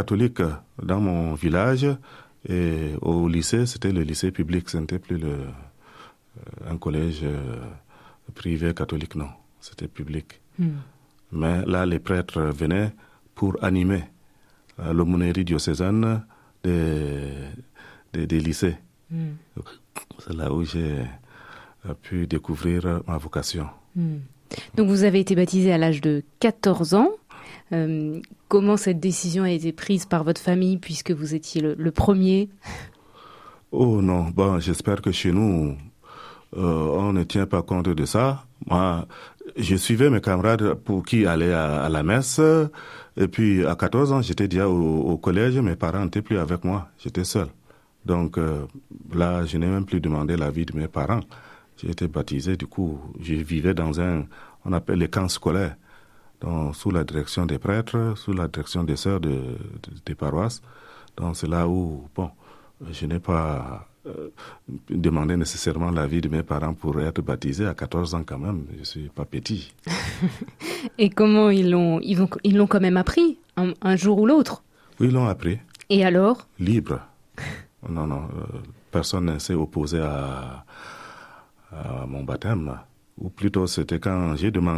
catholique dans mon village et au lycée, c'était le lycée public, ce n'était plus un collège privé catholique, non, c'était public. Mais là, les prêtres venaient pour animer l'aumônerie diocésaine des lycées. C'est là où j'ai pu découvrir ma vocation. Donc vous avez été baptisé à l'âge de 14 ans. Comment cette décision a été prise par votre famille puisque vous étiez le premier? Oh non, bon, j'espère que chez nous, on ne tient pas compte de ça. Moi, je suivais mes camarades pour qui allaient à la messe. Et puis, à 14 ans, j'étais déjà au collège. Mes parents n'étaient plus avec moi. J'étais seul. Donc, là, je n'ai même plus demandé l'avis de mes parents. J'ai été baptisé. Du coup, je vivais dans on appelle les camps scolaires. Donc, sous la direction des prêtres, sous la direction des sœurs des paroisses. Donc, c'est là où, bon, je n'ai pas demandé nécessairement l'avis de mes parents pour être baptisé à 14 ans quand même. Je suis pas petit. Et comment ils l'ont quand même appris, un jour ou l'autre? Oui, ils l'ont appris. Et alors? Libre. Non, personne ne s'est opposé à mon baptême. Ou plutôt, c'était quand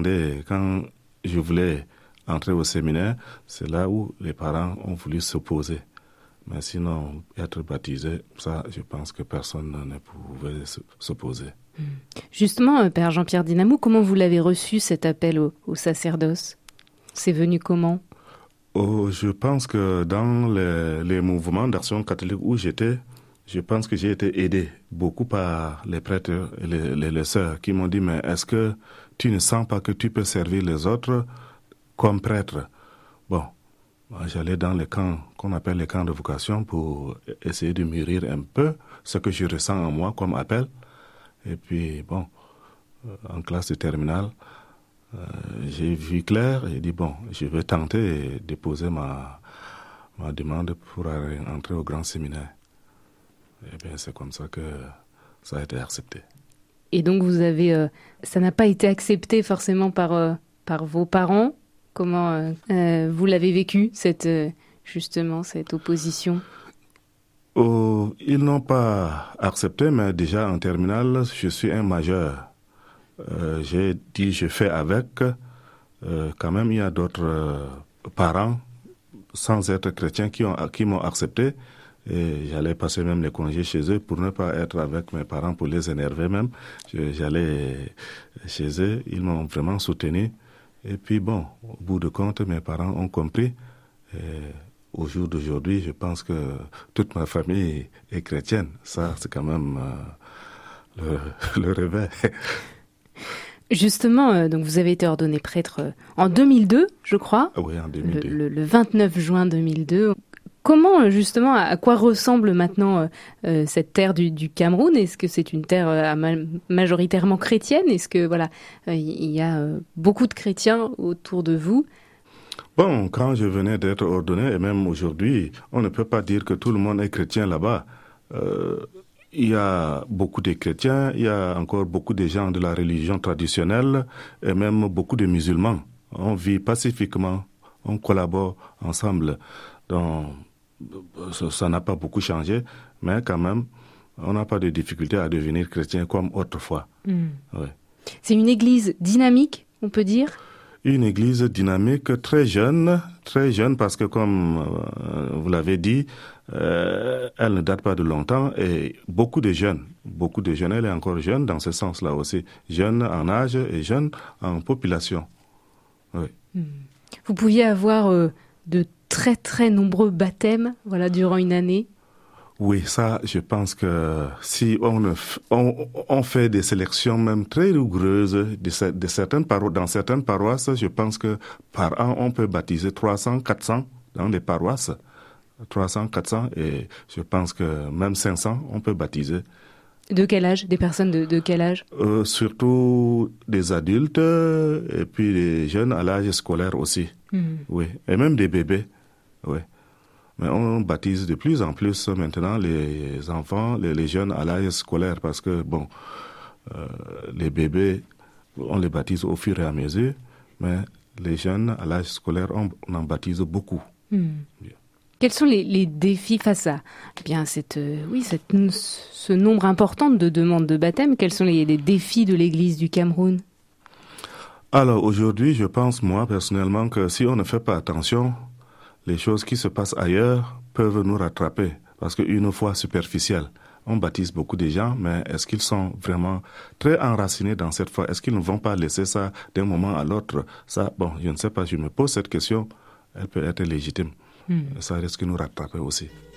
je voulais entrer au séminaire, c'est là où les parents ont voulu s'opposer. Mais sinon, être baptisé, ça, je pense que personne ne pouvait s'opposer. Justement, Père Jean-Pierre Dinamou, comment vous l'avez reçu, cet appel au sacerdoce? C'est venu comment? Je pense que dans les mouvements d'action catholique où j'étais, je pense que j'ai été aidé beaucoup par les prêtres et les sœurs qui m'ont dit, mais est-ce que tu ne sens pas que tu peux servir les autres comme prêtre? Bon, moi, j'allais dans les camps qu'on appelle les camps de vocation pour essayer de mûrir un peu ce que je ressens en moi comme appel. Et puis, bon, en classe de terminale, j'ai vu clair et dit, bon, je vais tenter et déposer ma demande pour entrer au grand séminaire. Et bien, c'est comme ça que ça a été accepté. Et donc, ça n'a pas été accepté forcément par vos parents? Comment vous l'avez vécu, justement, cette opposition? Ils n'ont pas accepté, mais déjà en terminale, je suis un majeur. J'ai dit, je fais avec. Quand même, il y a d'autres parents, sans être chrétiens, qui m'ont accepté. Et j'allais passer même les congés chez eux pour ne pas être avec mes parents, pour les énerver même. J'allais chez eux, ils m'ont vraiment soutenu. Et puis bon, au bout de compte, mes parents ont compris. Et au jour d'aujourd'hui, je pense que toute ma famille est chrétienne. Ça, c'est quand même le réveil. Justement, donc vous avez été ordonné prêtre en 2002, je crois. Oui, en 2002. Le 29 juin 2002. Comment, justement, à quoi ressemble maintenant cette terre du Cameroun? Est-ce que c'est une terre majoritairement chrétienne? Est-ce que, il y a beaucoup de chrétiens autour de vous? Bon, quand je venais d'être ordonné, et même aujourd'hui, on ne peut pas dire que tout le monde est chrétien là-bas. Il y a beaucoup de chrétiens, il y a encore beaucoup de gens de la religion traditionnelle, et même beaucoup de musulmans. On vit pacifiquement, on collabore ensemble. Donc, ça n'a pas beaucoup changé, mais quand même, on n'a pas de difficulté à devenir chrétien comme autrefois. Ouais. C'est une église dynamique, on peut dire? Une église dynamique, très jeune parce que comme vous l'avez dit, elle ne date pas de longtemps et beaucoup de jeunes, elle est encore jeune dans ce sens-là aussi, jeune en âge et jeune en population. Oui. Vous pouviez avoir de très très nombreux baptêmes, durant une année. Oui, ça, je pense que si on fait des sélections même très rigoureuses dans certaines paroisses, je pense que par an, on peut baptiser 300, 400 dans les paroisses. 300, 400 et je pense que même 500, on peut baptiser. De quel âge? Des personnes de quel âge? Surtout des adultes et puis des jeunes à l'âge scolaire aussi. Oui, et même des bébés. Oui. Mais on baptise de plus en plus maintenant les enfants, les jeunes à l'âge scolaire parce que, bon, les bébés, on les baptise au fur et à mesure, mais les jeunes à l'âge scolaire, on en baptise beaucoup. Quels sont les défis face à ce nombre important de demandes de baptême? Quels sont les défis de l'Église du Cameroun? Alors aujourd'hui, je pense moi personnellement que si on ne fait pas attention, les choses qui se passent ailleurs peuvent nous rattraper. Parce qu'une foi superficielle, on baptise beaucoup de gens, mais est-ce qu'ils sont vraiment très enracinés dans cette foi? Est-ce qu'ils ne vont pas laisser ça d'un moment à l'autre? Ça, je ne sais pas, je me pose cette question, elle peut être légitime. Ça risque de nous rattraper aussi.